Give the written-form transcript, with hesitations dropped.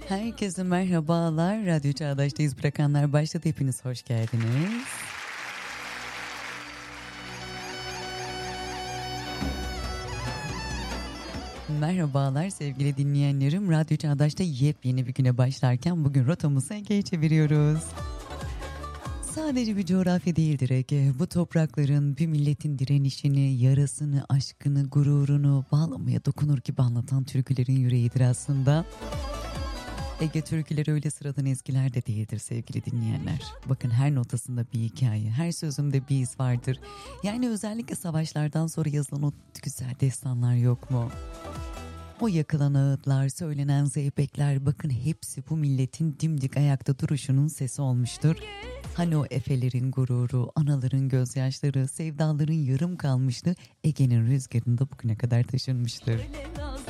Herkese merhabalar. Radyo Çağdaş'ta iz bırakanlar başladı. Hepiniz hoş geldiniz. Merhabalar sevgili dinleyenlerim. Radyo Çağdaş'ta yepyeni bir güne başlarken bugün rotamızı Ege'ye çeviriyoruz. Sadece bir coğrafya değildir Ege. Bu toprakların bir milletin direnişini, yarasını, aşkını, gururunu bağlamaya dokunur gibi anlatan türkülerin yüreğidir aslında. Ege türküleri öyle sıradan ezgiler de değildir sevgili dinleyenler. Bakın her notasında bir hikaye, her sözümde bir iz vardır. Yani özellikle savaşlardan sonra yazılan o güzel destanlar yok mu? O yakılan ağıtlar, söylenen zeybekler, bakın hepsi bu milletin dimdik ayakta duruşunun sesi olmuştur. Hani o efelerin gururu, anaların gözyaşları, sevdaların yarım kalmıştı, Ege'nin rüzgarında bugüne kadar taşınmıştır.